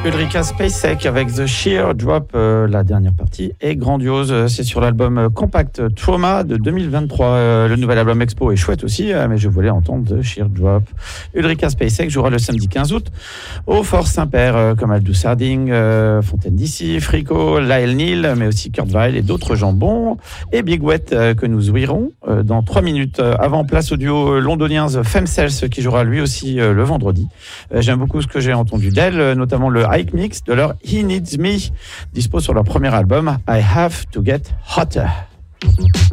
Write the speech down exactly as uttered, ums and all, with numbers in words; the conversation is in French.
Ulrika Spacek avec The Sheer Drop, euh, la dernière partie est grandiose. C'est sur l'album Compact Trauma de deux mille vingt-trois. Euh, le nouvel album Expo est chouette aussi, euh, mais je voulais entendre The Sheer Drop. Ulrika Spacek jouera le samedi quinze août au Fort Saint-Père, euh, comme Aldous Harding, euh, Fontaine D C, Frico, Lyle Neal, mais aussi Kurt Weill et d'autres jambons. Et Big Wet euh, que nous ouïrons euh, dans trois minutes. Euh, avant, place au duo londonien The Femcells qui jouera lui aussi euh, le vendredi. Euh, j'aime beaucoup ce que j'ai entendu d'elle, euh, notamment le Hike Mix de leur He Needs Me, dispo sur leur premier album I Have to Get Hotter.